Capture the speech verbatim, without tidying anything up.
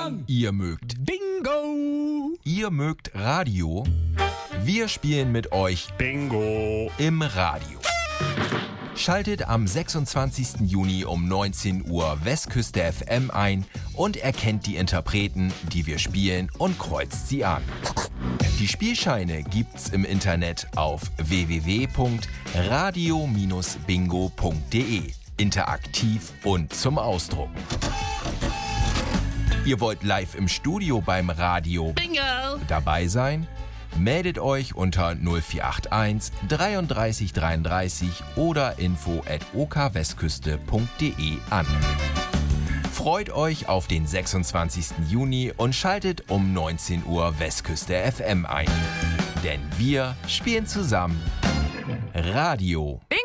Bang! Ihr mögt Bingo! Ihr mögt Radio? Wir spielen mit euch Bingo! im Radio. Schaltet am sechsundzwanzigsten Juni um neunzehn Uhr Westküste F M ein und erkennt die Interpreten, die wir spielen, und kreuzt sie an. Die Spielscheine gibt's im Internet auf w w w punkt radio bingo punkt d e. Interaktiv und zum Ausdrucken. Ihr wollt live im Studio beim Radio Bingo! dabei sein? Meldet euch unter null vier acht eins dreiunddreißig dreiunddreißig oder info at okwestküste punkt d e an. Freut euch auf den sechsundzwanzigsten Juni und schaltet um neunzehn Uhr Westküste F M ein. Denn wir spielen zusammen Radio.